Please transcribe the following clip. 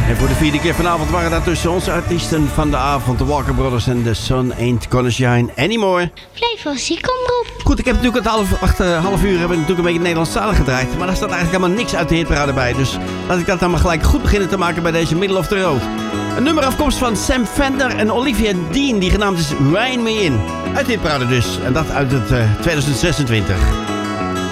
En voor de vierde keer vanavond waren daar tussen onze artiesten van de avond de Walker Brothers en The Sun Ain't Gonna Shine Anymore. Blijf als ik omroep. Goed, ik heb natuurlijk het half uur heb ik natuurlijk een beetje Nederlandstalig gedraaid. Maar daar staat eigenlijk helemaal niks uit de hitparade bij. Dus laat ik dat dan maar gelijk goed beginnen te maken bij deze Middle of the Road. Een nummer afkomst van Sam Fender en Olivia Dean, die genaamd is Wijn Me In. Uit de hitparade dus. En dat uit het 2026.